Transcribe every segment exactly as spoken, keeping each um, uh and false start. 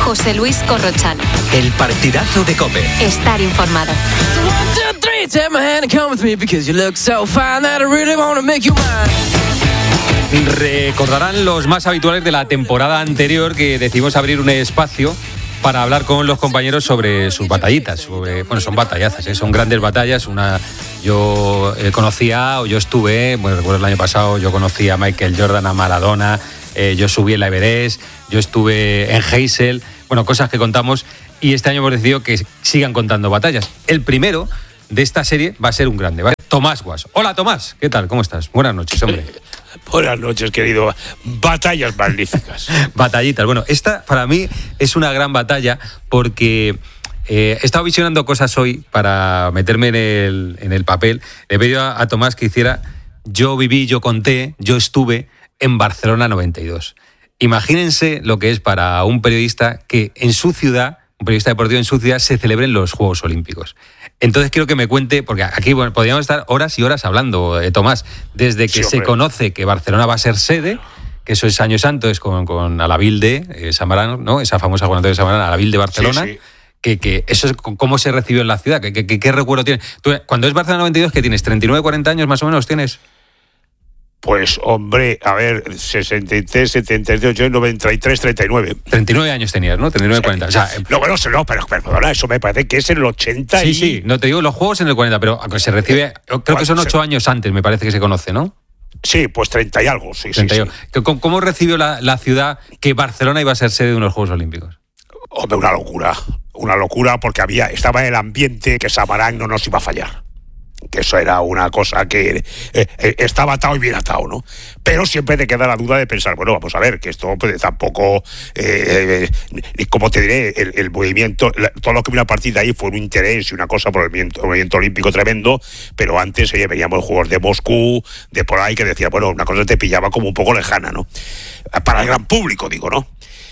José Luis Corrochano. El partidazo de COPE. Estar informado. Recordarán los más habituales de la temporada anterior que decidimos abrir un espacio para hablar con los compañeros sobre sus batallitas. Sobre, bueno, son batallazas, ¿eh? Son grandes batallas. Una, yo eh, conocía, o yo estuve, bueno, recuerdo el año pasado, yo conocí a Michael Jordan, a Maradona, eh, yo subí en la Everest, yo estuve en Heysel, bueno, cosas que contamos, y este año hemos decidido que sigan contando batallas. El primero de esta serie va a ser un grande, ¿vale? Tomás Guas. Hola, Tomás, ¿qué tal? ¿Cómo estás? Buenas noches, hombre. Buenas noches, querido. Batallas magníficas. Batallitas. Bueno, esta para mí es una gran batalla porque eh, he estado visionando cosas hoy para meterme en el, en el papel. Le he pedido a, a Tomás que hiciera yo viví, yo conté, yo estuve en Barcelona noventa y dos. Imagínense lo que es para un periodista que en su ciudad, un periodista deportivo en su ciudad, se celebren los Juegos Olímpicos. Entonces quiero que me cuente, porque aquí bueno, podríamos estar horas y horas hablando, eh, Tomás, desde que sí, se conoce que Barcelona va a ser sede, que eso es años antes con, con Alavilde, eh, Samarán, ¿no? Esa famosa Juan Antonio Samarán, Alavilde Barcelona, sí, sí. Que, que eso es cómo se recibió en la ciudad, que, que, que, qué recuerdo tienes. Tú, cuando es Barcelona noventa y dos, ¿qué tienes? ¿treinta y nueve, cuarenta años más o menos tienes? Pues, hombre, a ver, sesenta y tres, setenta y ocho, noventa y tres, treinta y nueve. treinta y nueve años tenías, ¿no? treinta y nueve, cuarenta. O sea, no, bueno, no, pero perdona, eso me parece que es en el ochenta sí, y... Sí, sí, no te digo los Juegos en el cuarenta, pero se recibe, creo que son ocho años antes, me parece que se conoce, ¿no? Sí, pues treinta y algo, sí, treinta sí, y sí. ¿Cómo, ¿Cómo recibió la, la ciudad que Barcelona iba a ser sede de unos Juegos Olímpicos? Hombre, una locura, una locura porque había, estaba en el ambiente que Samarán no nos iba a fallar. Que eso era una cosa que eh, eh, estaba atado y bien atado, ¿no? Pero siempre te queda la duda de pensar, bueno, vamos a ver, que esto pues, tampoco, eh, eh, como te diré, el, el movimiento, la, todo lo que vino a partir de ahí fue un interés y una cosa por el movimiento, el movimiento olímpico tremendo, pero antes eh, veíamos juegos de Moscú, de por ahí, que decía, bueno, una cosa te pillaba como un poco lejana, ¿no? Para el gran público, digo, ¿no?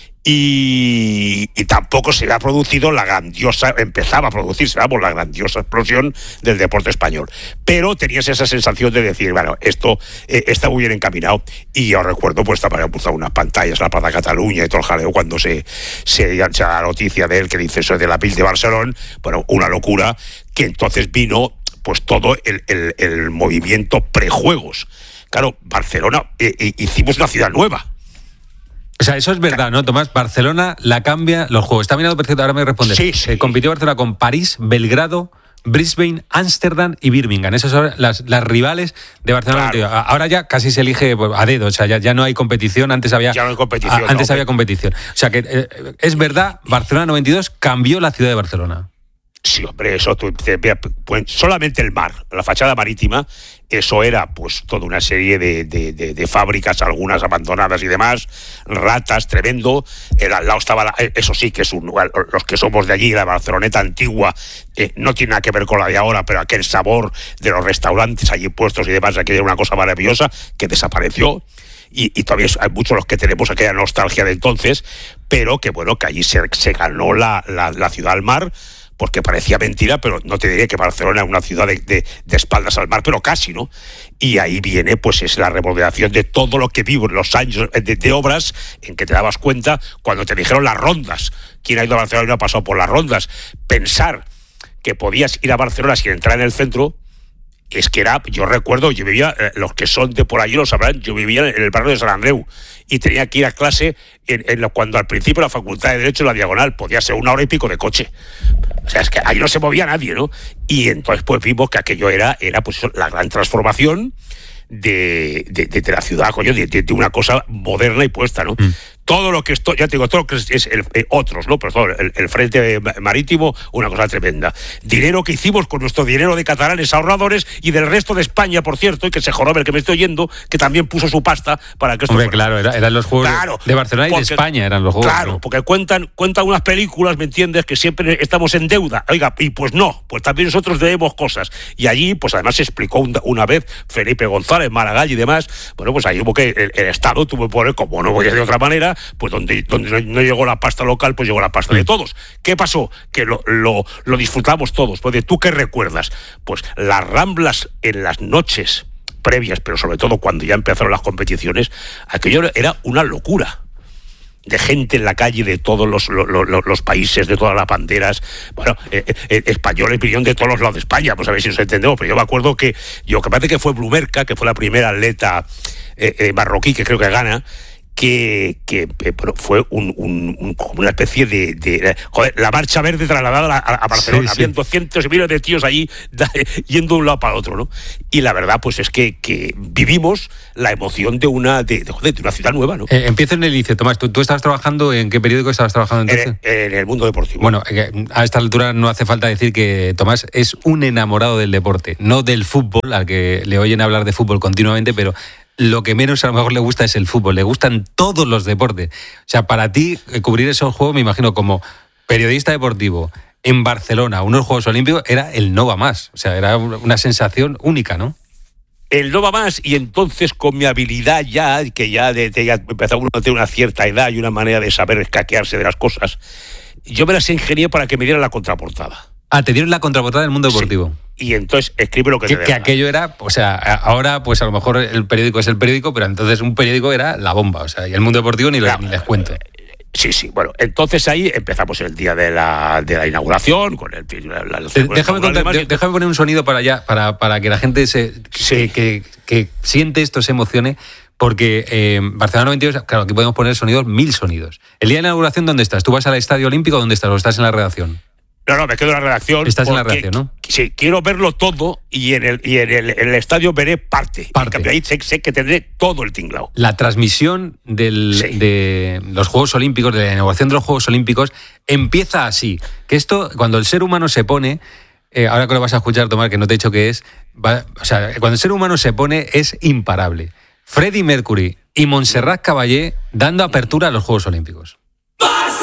Y, y tampoco se había producido la grandiosa, empezaba a producirse, vamos, la grandiosa explosión del deporte español. Pero tenías esa sensación de decir, bueno, esto eh, está muy bien encaminado. Y yo recuerdo, pues, estaban puesto unas pantallas en la Plaza Cataluña y todo el jaleo cuando se, se se la noticia de él que dice eso de la Ville de Barcelona, bueno, una locura, que entonces vino, pues, todo el, el, el movimiento prejuegos. Claro, Barcelona, eh, eh, hicimos una ciudad nueva. O sea, eso es verdad, ¿no, Tomás? Barcelona la cambia los juegos. Está mirando perfecto, ahora me respondes. Sí, sí. Eh, compitió Barcelona con París, Belgrado, Brisbane, Ámsterdam y Birmingham. Esas son las, las rivales de Barcelona. Claro. Ahora ya casi se elige a dedo, o sea, ya, ya no hay competición. Antes había, ya no hay competición. A, antes no, había competición. O sea, que eh, es verdad, Barcelona noventa y dos cambió la ciudad de Barcelona. Sí, hombre, eso, tú, pues, solamente el mar, la fachada marítima, eso era pues toda una serie de, de, de, de fábricas, algunas abandonadas y demás, ratas, tremendo. El, al lado estaba, la, eso sí que es un, los que somos de allí, la Barceloneta antigua, eh, no tiene nada que ver con la de ahora, pero aquel sabor de los restaurantes allí puestos y demás, aquella era una cosa maravillosa que desapareció. Y, y todavía hay muchos los que tenemos aquella nostalgia de entonces, pero que bueno, que allí se, se ganó la, la, la ciudad al mar, porque parecía mentira, pero no te diría que Barcelona es una ciudad de, de, de espaldas al mar, pero casi, ¿no? Y ahí viene, pues, es la remodelación de todo lo que vivo en los años de, de obras en que te dabas cuenta cuando te dijeron las rondas. ¿Quién ha ido a Barcelona y no ha pasado por las rondas? Pensar que podías ir a Barcelona sin entrar en el centro, es que era, yo recuerdo, yo vivía, eh, los que son de por allí lo sabrán, yo vivía en el barrio de San Andreu y tenía que ir a clase en, en lo, cuando al principio la Facultad de Derecho en la Diagonal podía ser una hora y pico de coche. O sea, es que ahí no se movía nadie, ¿no? Y entonces pues vimos que aquello era, era pues la gran transformación de, de, de, de la ciudad, coño, de, de, de una cosa moderna y puesta, ¿no? Mm. Todo lo que esto, ya te digo, todo lo que es, es el, eh, otros, ¿no? Pero todo, el, el frente marítimo, una cosa tremenda. Dinero que hicimos con nuestro dinero de catalanes ahorradores y del resto de España, por cierto, y que se jorobe el que me estoy oyendo, que también puso su pasta para que esto Hombre, fuera. Claro, era, eran los juegos claro, de Barcelona porque, y de España, eran los juegos. Claro, ¿no? porque cuentan, cuentan unas películas, ¿me entiendes? Que siempre estamos en deuda. Oiga, y pues no, pues también nosotros debemos cosas. Y allí, pues además se explicó una, una vez Felipe González, Maragall y demás, bueno, pues ahí hubo que el, el Estado tuvo que poner, como no voy a de otra manera, pues donde donde no llegó la pasta local, pues llegó la pasta de todos. ¿Qué pasó? Que lo, lo, lo disfrutamos todos. Pues de tú, ¿qué recuerdas? Pues las ramblas en las noches previas, pero sobre todo cuando ya empezaron las competiciones, aquello era una locura. de gente en la calle de todos los, los, los, los países, de todas las banderas, bueno, eh, eh, españoles vinieron de todos los lados de España, pues a ver si nos entendemos, pero yo me acuerdo que, yo que parece que fue Blumerca, que fue la primera atleta eh, eh, marroquí que creo que gana, que, que eh, bueno, fue un, un, un, como una especie de, de joder, la marcha verde trasladada a, a Barcelona, sí, sí. Habían doscientos y miles de tíos allí da, yendo de un lado para otro, ¿no? Y la verdad pues es que, que vivimos la emoción de una de, de, joder, de una ciudad nueva, ¿no? Eh, empiezo en el inicio, Tomás, ¿tú, tú estabas trabajando, ¿en qué periódico estabas trabajando entonces? En, en el Mundo Deportivo. Bueno, a esta altura no hace falta decir que Tomás es un enamorado del deporte, no del fútbol, al que le oyen hablar de fútbol continuamente, pero lo que menos a lo mejor le gusta es el fútbol, le gustan todos los deportes. O sea, para ti, cubrir esos juegos, me imagino, como periodista deportivo en Barcelona, unos Juegos Olímpicos, era el no va más. O sea, era una sensación única, ¿no? El no va más, y entonces con mi habilidad ya, que ya, de, de, ya empezaba uno a tener una cierta edad y una manera de saber escaquearse de las cosas, yo me las ingenié para que me dieran la contraportada. Ah, te dieron la contraportada del Mundo Deportivo. Sí. Y entonces escribe lo que, que te dé. Que aquello era, o sea, ahora pues a lo mejor el periódico es el periódico, pero entonces un periódico era la bomba, o sea, y el Mundo Deportivo ni, claro, lo, ni les cuento. Sí, sí, bueno, entonces ahí empezamos el día de la, de la inauguración, con el... La, la, Te, déjame, contar, de, déjame poner un sonido para allá, para, para que la gente se sí. que, que, que siente esto, se emocione, porque eh, Barcelona noventa y dos, claro, aquí podemos poner sonidos, mil sonidos. El día de la inauguración, ¿dónde estás? ¿Tú vas al Estadio Olímpico o dónde estás? ¿O estás en la redacción? No, no, me quedo en la redacción. Estás en la redacción, ¿no? Sí, quiero verlo todo y en el, y en el, en el estadio veré parte. parte. En cambio, ahí sé, sé que tendré todo el tinglao. La transmisión del, sí. de los Juegos Olímpicos, de la inauguración de los Juegos Olímpicos, empieza así. Que esto, cuando el ser humano se pone, eh, ahora que lo vas a escuchar, Tomás, que no te he dicho qué es, va, o sea, cuando el ser humano se pone es imparable. Freddie Mercury y Montserrat Caballé dando apertura a los Juegos Olímpicos. ¡Barça!